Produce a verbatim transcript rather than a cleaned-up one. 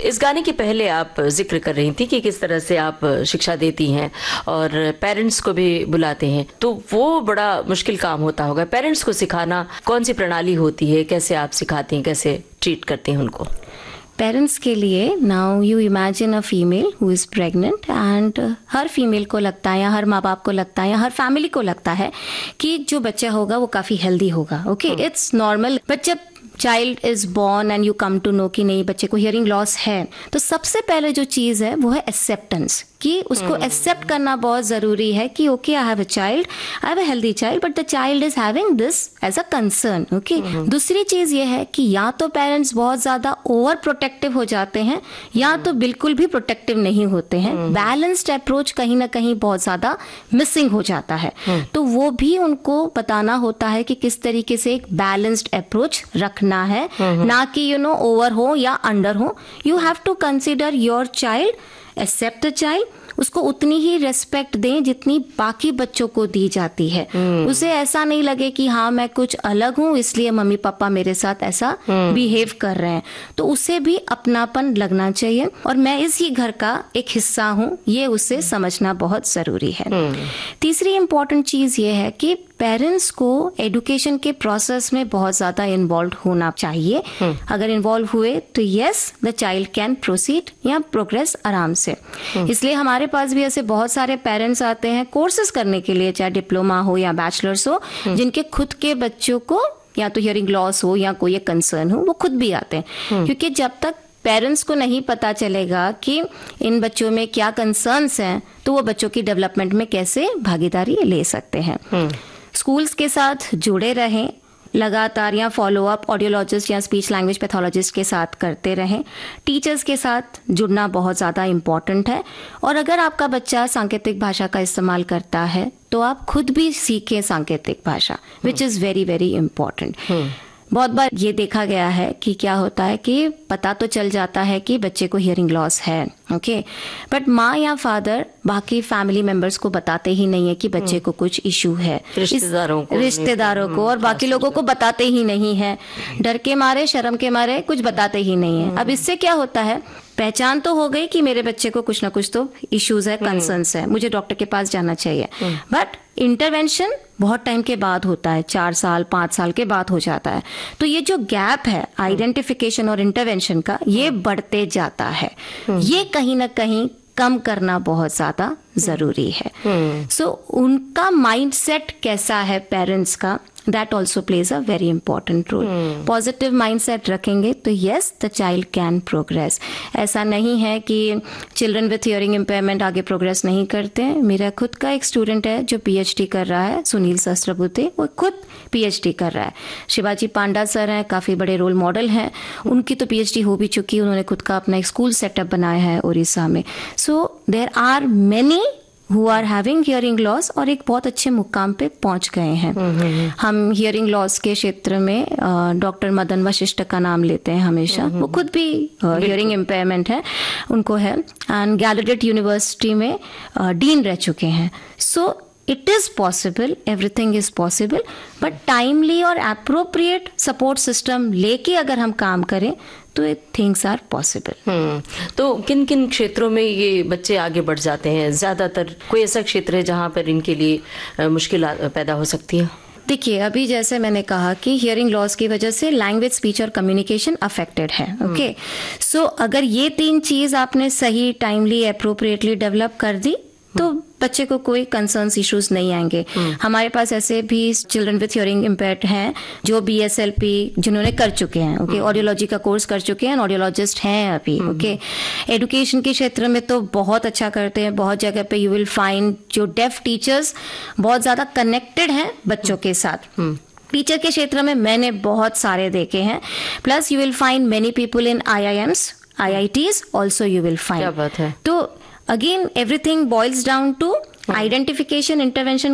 इस गाने के पहले आप जिक्र कर रही थी कि किस तरह से आप शिक्षा देती हैं और पेरेंट्स को भी बुलाते हैं, तो वो बड़ा मुश्किल काम होता होगा। पेरेंट्स को सिखाना, कौन सी प्रणाली होती है, कैसे आप सिखाती हैं, कैसे ट्रीट करते हैं उनको? पेरेंट्स के लिए, now you imagine a female who is pregnant and her female को लगता है या हर माँ बाप को लगता है या हर फैमिली को लगता है कि जो बच्चा होगा वो काफी हेल्दी होगा। Okay, it's normal. बट जब child is born and you come to know कि नहीं, बच्चे को हियरिंग लॉस है, तो सबसे पहले जो चीज है वो है एक्सेप्टेंस, कि उसको एक्सेप्ट करना बहुत जरूरी है कि okay, I have a child, I have a healthy child, but the child is having this as a concern. Okay, दूसरी चीज ये है कि या तो पेरेंट्स बहुत ज्यादा ओवर प्रोटेक्टिव हो जाते हैं या तो बिल्कुल भी प्रोटेक्टिव नहीं होते हैं। बैलेंस्ड अप्रोच कहीं ना कहीं बहुत ज्यादा मिसिंग हो जाता है, तो वो भी उनको बताना होता है कि किस तरीके से एक बैलेंस्ड अप्रोच रखना है, ना कि यू नो ओवर हो या अंडर हो। You have to consider your child, accept the child, उसको उतनी ही रेस्पेक्ट दें जितनी बाकी बच्चों को दी जाती है। उसे ऐसा नहीं लगे कि हाँ मैं कुछ अलग हूँ इसलिए मम्मी पापा मेरे साथ ऐसा बिहेव कर रहे हैं, तो उसे भी अपनापन लगना चाहिए और मैं इसी घर का एक हिस्सा हूँ, ये उसे समझना बहुत जरूरी है। तीसरी इंपॉर्टेंट चीज ये है कि पेरेंट्स को एजुकेशन के प्रोसेस में बहुत ज्यादा इन्वॉल्व होना चाहिए। अगर इन्वॉल्व हुए तो yes, the child can proceed या प्रोग्रेस आराम से। इसलिए हमारे पास भी ऐसे बहुत सारे पेरेंट्स आते हैं कोर्सेज करने के लिए, चाहे डिप्लोमा हो या बैचलर्स हो, जिनके खुद के बच्चों को या तो हियरिंग लॉस हो या कोई कंसर्न हो, वो खुद भी आते हैं। क्योंकि जब तक पेरेंट्स को नहीं पता चलेगा कि इन बच्चों में क्या कंसर्न्स हैं, तो वो बच्चों की डेवलपमेंट में कैसे भागीदारी ले सकते हैं। स्कूल्स के साथ जुड़े रहें, लगातार या फॉलो अप ऑडियोलॉजिस्ट या स्पीच लैंग्वेज पैथोलॉजिस्ट के साथ करते रहें। टीचर्स के साथ जुड़ना बहुत ज़्यादा इम्पॉर्टेंट है, और अगर आपका बच्चा सांकेतिक भाषा का इस्तेमाल करता है तो आप खुद भी सीखें सांकेतिक भाषा, which is very very important. बहुत बार ये देखा गया है कि क्या होता है कि पता तो चल जाता है कि बच्चे को हियरिंग लॉस है, ओके, बट माँ या फादर बाकी फैमिली मेंबर्स को बताते ही नहीं है कि बच्चे को कुछ इशू है, रिश्तेदारों को रिश्तेदारों को और बाकी लोगों को बताते ही नहीं है, डर के मारे, शर्म के मारे कुछ बताते ही नहीं है। अब इससे क्या होता है, पहचान तो हो गई कि मेरे बच्चे को कुछ ना कुछ तो इश्यूज है, कंसर्न्स है, मुझे डॉक्टर के पास जाना चाहिए, बट इंटरवेंशन बहुत टाइम के बाद होता है, चार साल पांच साल के बाद हो जाता है। तो ये जो गैप है आइडेंटिफिकेशन और इंटरवेंशन का, ये बढ़ते जाता है। ये कहीं ना कहीं कम करना बहुत ज्यादा जरूरी है। सो so, उनका माइंडसेट कैसा है पेरेंट्स का, that also plays a very important role. Positive mindset रखेंगे तो yes, the child can progress. ऐसा नहीं है कि चिल्ड्रन विथ हियरिंग इम्पेयरमेंट आगे प्रोग्रेस नहीं करते हैं। मेरा खुद का एक स्टूडेंट है जो पीएचडी कर रहा है, सुनील सहस्त्रबुद्धे, वो खुद पीएचडी कर रहा है। शिवाजी पांडा सर हैं, काफी बड़े रोल मॉडल हैं, उनकी तो पीएचडी हो भी चुकी है, उन्होंने खुद का अपना एक स्कूल सेटअप बनाया है उड़ीसा में। So there are many who are having hearing loss और एक बहुत अच्छे मुकाम पे पहुंच गए हैं। हम हियरिंग लॉस के क्षेत्र में डॉक्टर मदन वशिष्ठ का नाम लेते हैं हमेशा, वो खुद भी हियरिंग इम्पेयरमेंट है, उनको है, एंड गैलेडिट यूनिवर्सिटी में डीन रह चुके हैं। So it is possible, everything is possible, but timely और अप्रोप्रिएट सपोर्ट सिस्टम लेके अगर हम काम करें तो थिंग्स आर पॉसिबल। तो किन किन क्षेत्रों में ये बच्चे आगे बढ़ जाते हैं? ज्यादातर कोई ऐसा क्षेत्र है जहाँ पर इनके लिए मुश्किल पैदा हो सकती है? देखिए, अभी जैसे मैंने कहा कि हियरिंग लॉस की वजह से लैंग्वेज, स्पीच और कम्युनिकेशन अफेक्टेड है, ओके। सो अगर ये तीन चीज आपने सही, टाइमली, अप्रोप्रिएटली डेवलप कर दी तो बच्चे को कोई कंसर्न्स इश्यूज नहीं आएंगे। हमारे पास ऐसे भी चिल्ड्रन विथ हियरिंग इम्पेयर्ड हैं जो बीएसएलपी जिन्होंने कर चुके हैं, ओके, ऑडियोलॉजी का कोर्स कर चुके हैं, ऑडियोलॉजिस्ट हैं अभी, ओके। एजुकेशन के क्षेत्र में तो बहुत अच्छा करते हैं, बहुत जगह पे यू विल फाइंड जो डेफ टीचर्स बहुत ज्यादा कनेक्टेड हैं बच्चों के साथ। टीचर के क्षेत्र में मैंने बहुत सारे देखे हैं, plus you will find many people in I I AIIMS, I I Ts also you will find. क्या बात है। तो again everything boils down to identification, intervention